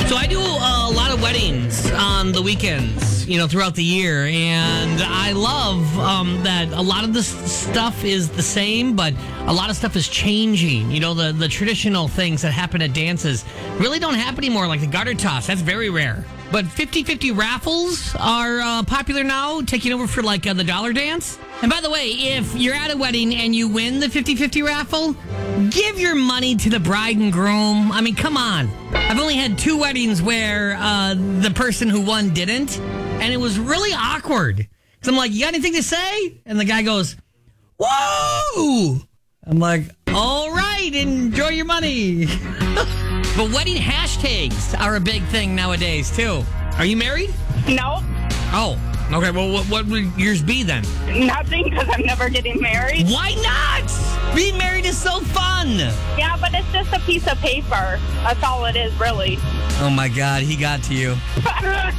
So I do a lot of weddings on the weekends, throughout the year. And I love that a lot of this stuff is the same, but a lot of stuff is changing. The traditional things that happen at dances really don't happen anymore, like the garter toss. That's very rare. But 50-50 raffles are popular now, taking over for like the dollar dance. And by the way, if you're at a wedding and you win the 50-50 raffle, give your money to the bride and groom. I mean, come on. I've only had 2 weddings where the person who won didn't, and it was really awkward. Because I'm like, you got anything to say? And the guy goes, whoa! I'm like, all right, enjoy your money. But wedding hashtags are a big thing nowadays, too. Are you married? No. Oh, okay. Well, what would yours be then? Nothing, because I'm never getting married. Why not? Being married is so fun. Yeah, but it's just a piece of paper. That's all it is, really. Oh, my God. He got to you.